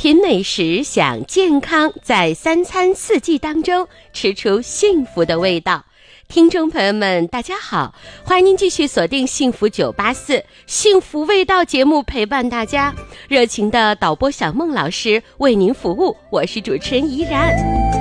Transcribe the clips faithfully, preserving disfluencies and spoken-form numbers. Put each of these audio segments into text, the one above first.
品美食，享健康，在三餐四季当中吃出幸福的味道。听众朋友们大家好，欢迎您继续锁定幸福九八四幸福味道节目，陪伴大家。热情的导播小孟老师为您服务，我是主持人怡然。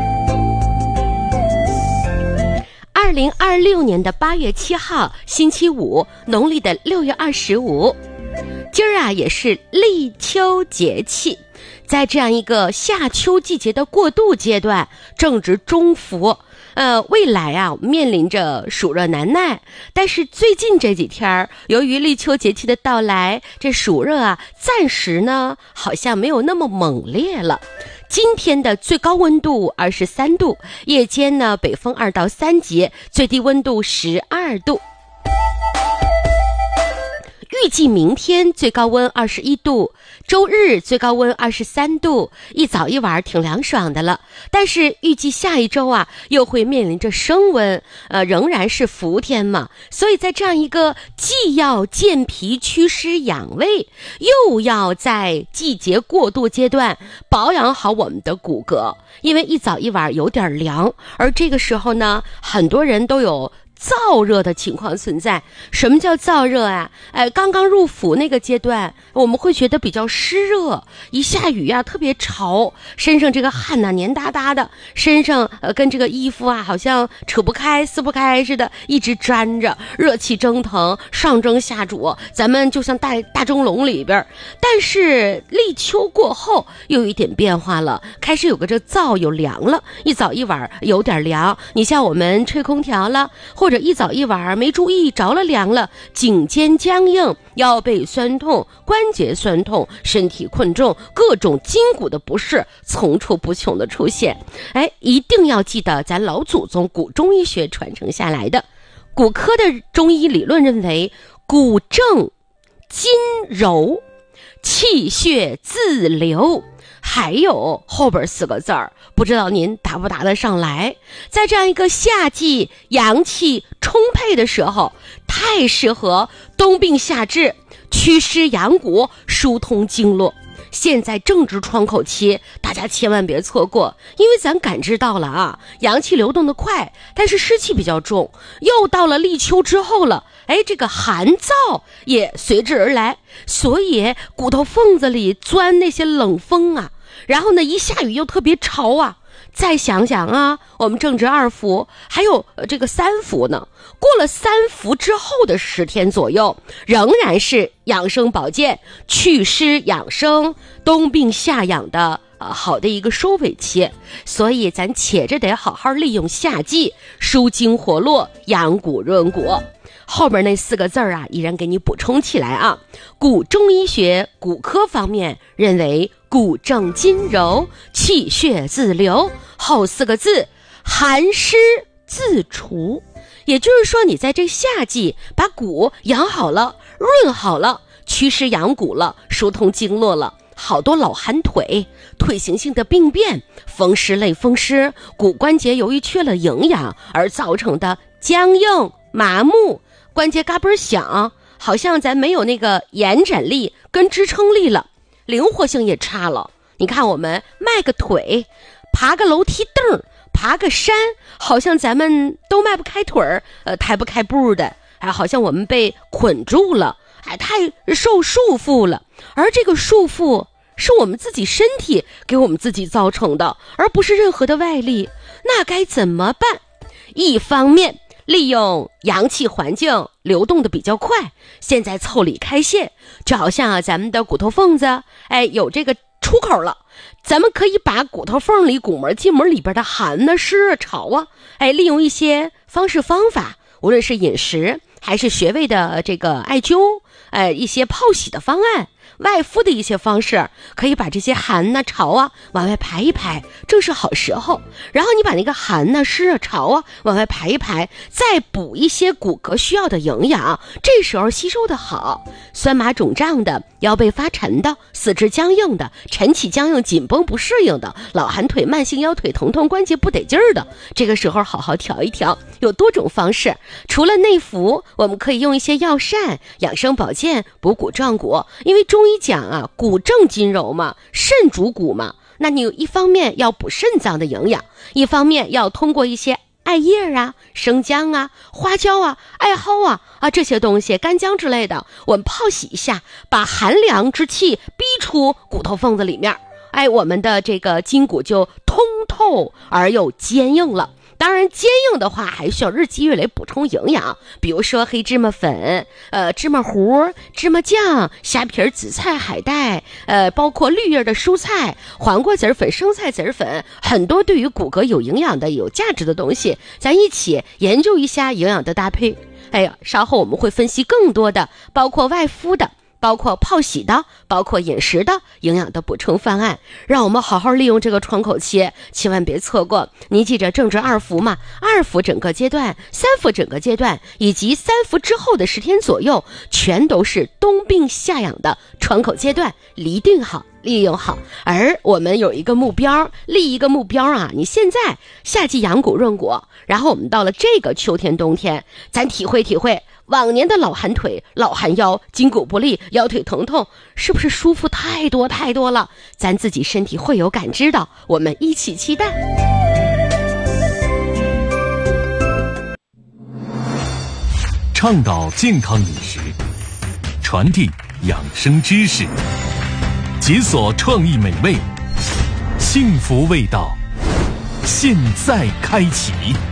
二零二六年的八月七号星期五，农历的六月二十五，今儿啊也是立秋节气。在这样一个夏秋季节的过渡阶段，正值中伏，呃，未来啊面临着暑热难耐。但是最近这几天，由于立秋节气的到来，这暑热啊暂时呢好像没有那么猛烈了。今天的最高温度二十三度，夜间呢北风二到三级，最低温度十二度。预计明天最高温二十一度，周日最高温二十三度，一早一晚挺凉爽的了。但是预计下一周啊，又会面临着升温，呃，仍然是伏天嘛。所以在这样一个既要健脾祛湿养胃，又要在季节过渡阶段保养好我们的骨骼，因为一早一晚有点凉，而这个时候呢，很多人都有燥热的情况存在。什么叫燥热啊？哎，刚刚入伏那个阶段，我们会觉得比较湿热，一下雨啊特别潮，身上这个汗呐黏哒哒的，身上呃跟这个衣服啊好像扯不开撕不开似的，一直粘着，热气蒸腾，上蒸下煮，咱们就像大大蒸笼里边。但是立秋过后又有一点变化了，开始有个这燥有凉了，一早一晚有点凉。你像我们吹空调了，或者或者一早一晚没注意着了凉了，颈肩僵硬，腰背酸痛，关节酸痛，身体困重，各种筋骨的不适层出不穷的出现。哎，一定要记得咱老祖宗古中医学传承下来的。骨科的中医理论认为，骨正筋柔，气血自流。还有后边四个字儿，不知道您答不答得上来。在这样一个夏季阳气充沛的时候，太适合冬病夏治，祛湿养骨，疏通经络。现在正值窗口期，大家千万别错过，因为咱感知到了啊，阳气流动的快，但是湿气比较重，又到了立秋之后了，哎，这个寒燥也随之而来，所以骨头缝子里钻那些冷风啊，然后呢一下雨又特别潮啊。再想想啊，我们正值二伏，还有这个三伏呢。过了三伏之后的十天左右，仍然是养生保健、祛湿养生、冬病夏养的呃好的一个收尾期。所以咱且着得好好利用夏季，舒筋活络，养骨润骨。后边那四个字儿啊，依然给你补充起来啊。古中医学骨科方面认为，骨正筋柔，气血自流。后四个字，寒湿自除。也就是说，你在这夏季把骨养好了，润好了，祛湿养骨了，疏通经络了。好多老寒腿、腿型性的病变、风湿类风湿、骨关节由于缺了营养而造成的僵硬、麻木，关节嘎嘣响，好像咱没有那个延展力跟支撑力了，灵活性也差了。你看我们迈个腿，爬个楼梯凳，爬个山，好像咱们都迈不开腿儿，呃，抬不开步的，哎，好像我们被捆住了，哎，太受束缚了。而这个束缚是我们自己身体给我们自己造成的，而不是任何的外力。那该怎么办？一方面利用阳气环境流动的比较快，现在腠理开线，就好像啊咱们的骨头缝子，哎，有这个出口了，咱们可以把骨头缝里、骨膜、筋膜里边的寒啊、湿啊、潮啊，哎，利用一些方式方法，无论是饮食还是穴位的这个艾灸，哎，一些泡洗的方案，外敷的一些方式，可以把这些寒啊、潮啊往外排一排，正是好时候。然后你把那个寒啊、湿啊、潮啊往外排一排，再补一些骨骼需要的营养，这时候吸收的好，酸麻肿胀的、 腰背发沉的、四肢僵硬的、晨起僵硬、紧绷不适应的、老寒腿、慢性腰腿疼痛、关节不得劲儿的，这个时候好好调一调。有多种方式，除了内服，我们可以用一些药膳、养生保健、补骨壮骨。因为中医讲啊，骨正筋柔嘛，肾主骨嘛，那你一方面要补肾脏的营养，一方面要通过一些艾叶啊、生姜啊、花椒啊、艾蒿啊啊这些东西，干姜之类的，我们泡洗一下，把寒凉之气逼出骨头缝子里面，哎，我们的这个筋骨就通透而又坚硬了。当然坚硬的话还需要日积月累补充营养，比如说黑芝麻粉、呃芝麻糊、芝麻酱、虾皮、紫菜、海带，呃包括绿叶的蔬菜、黄瓜籽粉、生菜籽粉，很多对于骨骼有营养的、有价值的东西，咱一起研究一下营养的搭配。哎呀，稍后我们会分析更多的，包括外敷的，包括泡洗的，包括饮食的营养的补充方案，让我们好好利用这个窗口期，千万别错过。你记着正值二伏嘛，二伏整个阶段、三伏整个阶段以及三伏之后的十天左右，全都是冬病夏养的窗口阶段，离定好，利用好。而我们有一个目标，立一个目标啊，你现在夏季养骨润骨，然后我们到了这个秋天冬天，咱体会体会往年的老寒腿、老寒腰、筋骨不利、腰腿疼痛，是不是舒服太多太多了？咱自己身体会有感知的，我们一起期待。 倡导健康饮食，传递养生知识，解锁创意美味，幸福味道，现在开启。